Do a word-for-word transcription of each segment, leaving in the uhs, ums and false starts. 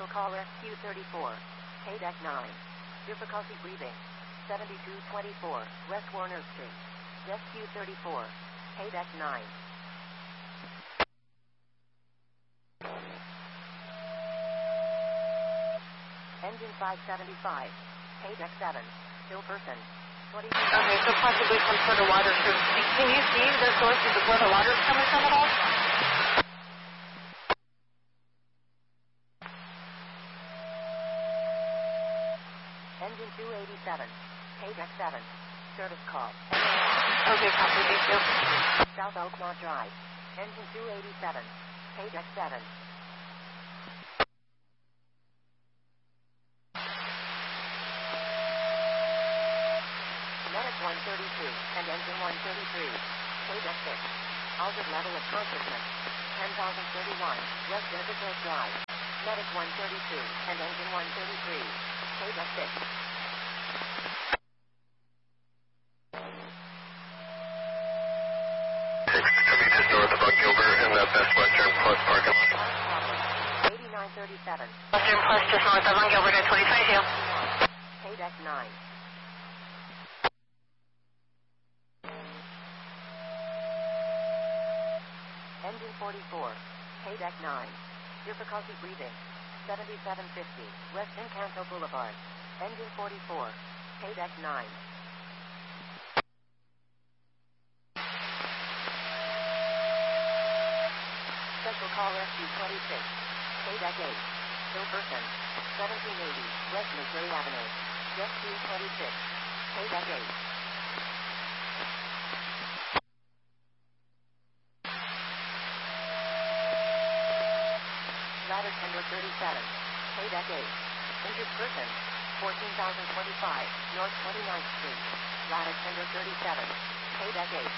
call Rescue thirty-four. Paydeck nine. Difficulty breathing. seventy-two twenty-four, West Warner Street. Rescue thirty-four. Paydeck nine. Engine five seventy-five. Paydeck seven. Still person. twenty-two. Okay, so possibly some sort of water source. Can you see the source of where the water is coming from at all? Engine two eighty-seven. Paydeck seven. Service call. Okay, copy. Thank you. South Oakmont Drive. Engine two eighty-seven. Paydeck seven. Medic one thirty-two and engine one thirty-three. Paydeck six. Altered level of consciousness. ten thousand thirty-one. West Desert Drive. Medic one thirty-two and engine one thirty-three. Paydeck six. Just north of Gilbert in the Best Western Plus parking lot. eighty-nine thirty-seven. Western Plus just north of Gilbert at twenty twenty-two. Paydeck nine. Engine forty-four. Paydeck nine. Difficulty breathing. seventy-seven fifty. West Encanto Boulevard. Engine forty-four. Paydeck nine. Special call Rescue twenty-six. Paydeck eight. Still person. seventeen eighty. West Missouri Avenue. Rescue twenty-six. Paydeck eight. Ladder tender thirty-seven. Paydeck eight. Injured person. fourteen thousand twenty-five. North twenty-ninth Street. Ladder tender thirty-seven. Paydeck eight.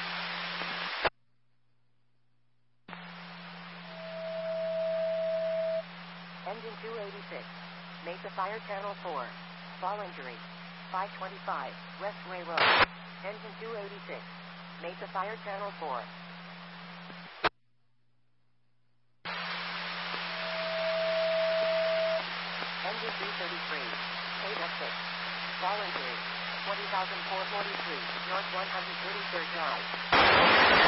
Engine two eighty-six. Mesa Fire Channel four. Fall injury. five twenty-five. Westway Road. Engine two eighty-six. Mesa Fire Channel four. Engine three thirty-three. Paydeck six. Fall injury. twenty thousand four forty-three. North one hundred thirty-third Drive.